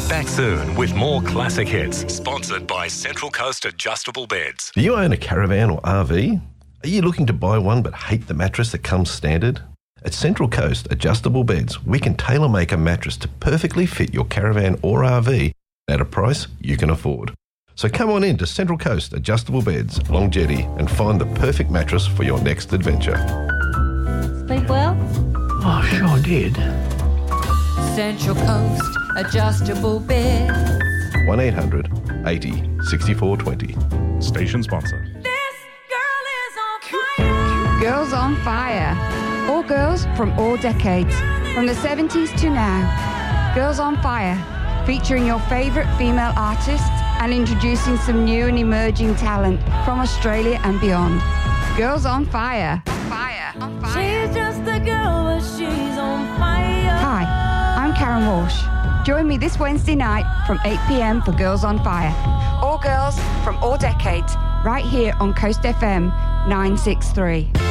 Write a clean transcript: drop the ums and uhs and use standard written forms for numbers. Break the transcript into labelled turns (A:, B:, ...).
A: Back soon with more classic hits, sponsored by Central Coast Adjustable Beds.
B: Do you own a caravan or RV? Are you looking to buy one but hate the mattress that comes standard? At Central Coast Adjustable Beds, we can tailor-make a mattress to perfectly fit your caravan or RV at a price you can afford. So come on in to Central Coast Adjustable Beds, Long Jetty, and find the perfect mattress for your next adventure.
C: Sleep well?
D: Oh, sure did.
C: Central Coast Adjustable Beds.
B: 1-800 80 64 20.
E: Station sponsor.
C: This girl is on fire.
F: Girls on Fire. All girls from all decades, from the 70s to now. Girls on Fire, featuring your favourite female artists and introducing some new and emerging talent from Australia and beyond. Girls on Fire.
C: She's just a girl, but she's on fire.
F: Hi, I'm Karen Walsh. Join me this Wednesday night from 8 p.m. for Girls on Fire. All girls from all decades, right here on Coast FM 963.